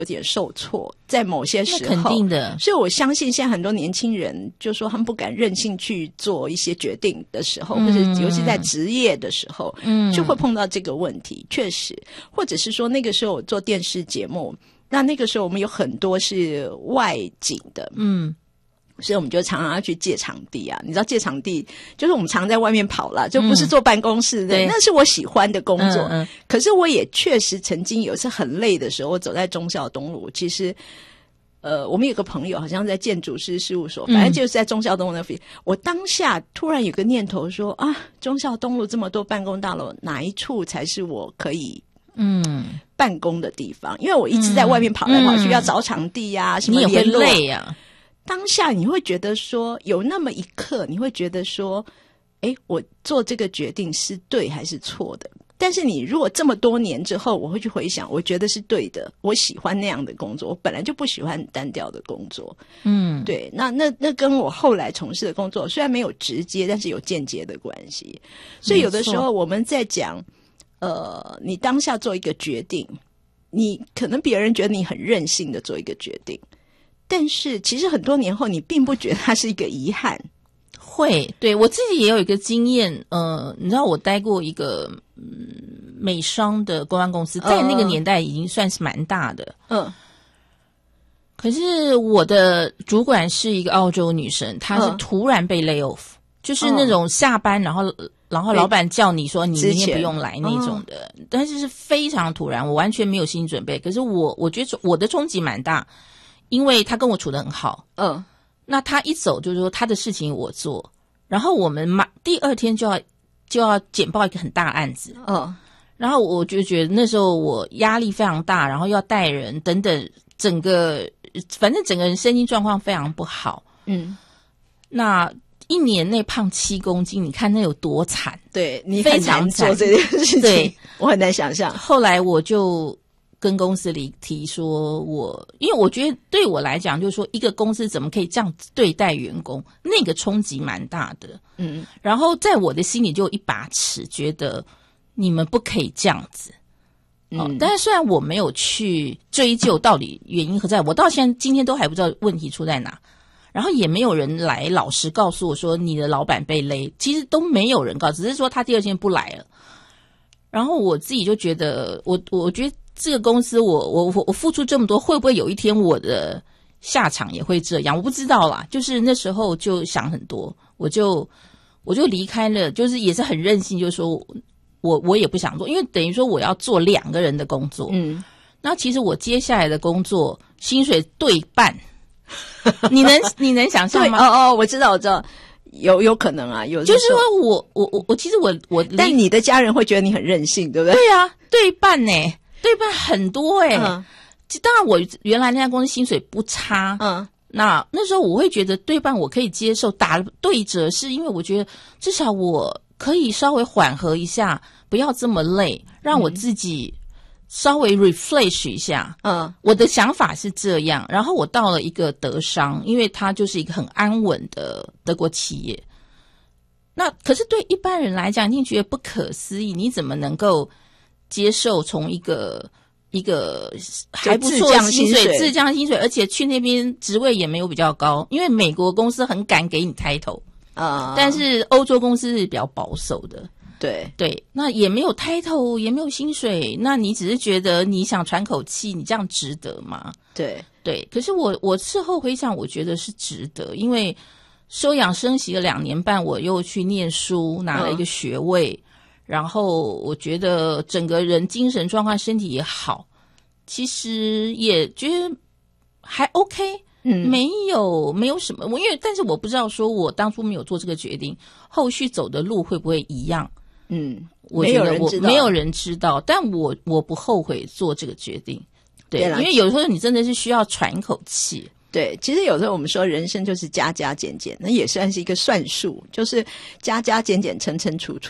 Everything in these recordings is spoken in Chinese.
有点受挫，在某些时候， 那肯定的。 所以我相信现在很多年轻人就说他们不敢任性去做一些决定的时候，或者尤其在职业的时候，就会碰到这个问题。确实，或者是说那个时候我做电视节目，那个时候我们有很多是外景的，所以我们就常常要去借场地啊。你知道借场地就是我们常在外面跑啦，就不是坐办公室的，那是我喜欢的工作。可是我也确实曾经有一次很累的时候，我走在忠孝东路，其实我们有个朋友好像在建筑师事务所，反正就是在忠孝东路那边。我当下突然有个念头说啊，忠孝东路这么多办公大楼，哪一处才是我可以办公的地方？因为我一直在外面跑来跑去，要找场地啊，什么联络， 你也会累啊。 当下你会觉得说，有那么一刻你会觉得说，我做这个决定是对还是错的？但是你如果这么多年之后，我会去回想，我觉得是对的，我喜欢那样的工作，我本来就不喜欢单调的工作。对，那跟我后来从事的工作虽然没有直接，但是有间接的关系。所以有的时候我们在讲，你当下做一个决定，你可能别人觉得你很任性的做一个决定，但是其实很多年后你并不觉得它是一个遗憾。 会，对，我自己也有一个经验，你知道我待过一个美商的公关公司，在那个年代已经算是蛮大的。可是我的主管是一个澳洲女生，她是突然被 lay off，就是那种下班然后老板叫你说你明天不用来那种的，但是是非常突然，我完全没有心理准备。可是我觉得我的冲击蛮大，因为他跟我处得很好，那他一走就是说他的事情我做，然后我们第二天就要简报一个很大的案子，然后我就觉得那时候我压力非常大，然后要带人等等，反正整个人身心状况非常不好，那1年内胖7公斤，你看那有多惨？对，你很难做这件事情，对， 我很难想象。 后来我就跟公司里提说因为我觉得对我来讲，就是说一个公司怎么可以这样对待员工，那个冲击蛮大的。然后在我的心里就有一把尺，觉得你们不可以这样子。但是虽然我没有去追究到底原因何在，我到今天都还不知道问题出在哪。然后也没有人来老实告诉我说你的老板被勒，其实都没有人告，只是说他第二天不来了。然后我自己就觉得，我觉得这个公司我付出这么多，会不会有一天我的下场也会这样？我不知道啦。就是那时候就想很多，我就离开了，就是也是很任性，就是说我也不想做，因为等于说我要做2个人的工作。那其实我接下来的工作薪水对半，你能想象吗？ 我知道，有可能啊，有就是说我其实我， 但你的家人会觉得你很任性，对不对？ 对啊，对半欸，对半很多欸。当然我原来那家公司薪水不差，那时候我会觉得对半我可以接受，打对折是因为我觉得至少我可以稍微缓和一下，不要这么累，让我自己稍微 refresh 一下。我的想法是这样。然后我到了一个德商，因为它就是一个很安稳的德国企业。那可是对一般人来讲，一定觉得不可思议，你怎么能够接受从一个还不错的薪水，自降薪水，而且去那边职位也没有比较高，因为美国公司很敢给你title，但是欧洲公司是比较保守的。对，那也没有 title， 也没有薪水，那你只是觉得你想喘口气，你这样值得吗？对，可是我事后回想，我觉得是值得，因为休养生息了2年半，我又去念书，拿了一个学位，然后我觉得整个人精神状况、身体也好，其实也觉得还 OK。没有什么，但是我不知道说我当初没有做这个决定，后续走的路会不会一样？我觉得没有人知道，但我不后悔做这个决定。对，因为有时候你真的是需要喘一口气。 对，其实有时候我们说人生就是加加减减，那也算是一个算术，就是加加减减乘乘除除。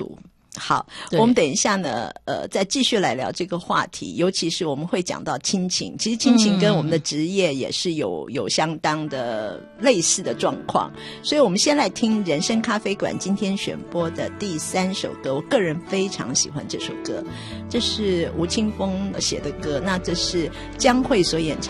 好，我们等一下呢，再继续来聊这个话题，尤其是我们会讲到亲情，其实亲情跟我们的职业也是有相当的类似的状况，所以我们先来听人生咖啡馆今天选播的第3首歌，我个人非常喜欢这首歌，这是吴青峰写的歌，那这是江蕙所演唱